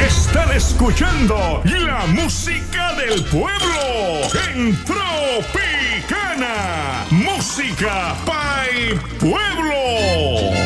Están escuchando la música del pueblo en Tropicana. Música para el pueblo.